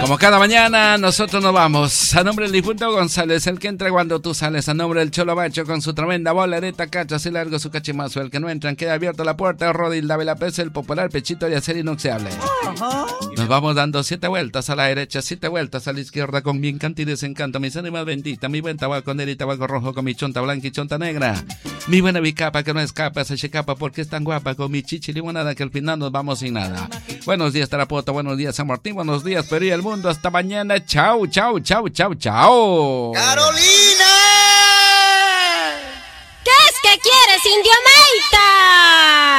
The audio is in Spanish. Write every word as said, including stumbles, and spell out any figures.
Como cada mañana, nosotros nos vamos. A nombre del difunto González, el que entra cuando tú sales. A nombre del Cholo Macho con su tremenda bolereta, cacho así largo su cachimazo. El que no entran, queda abierta la puerta. Rodil Dávila Pérez, el popular pechito de acero inoxidable. Nos vamos dando siete vueltas a la derecha, siete vueltas a la izquierda con mi encanto y desencanto. Mis ánimas benditas, mi buen tabaco negro y tabaco rojo con mi chonta blanca y chonta negra. Mi buena bicapa que no escapa, se checapa porque es tan guapa con mi chichi limonada que al final nos vamos sin nada. Buenos días Tarapoto, buenos días San Martín, buenos días Perú y el mundo. Hasta mañana, chau, chau, chau, chau, chau. ¡Carolina! ¿Qué es que quieres, Indio Maita?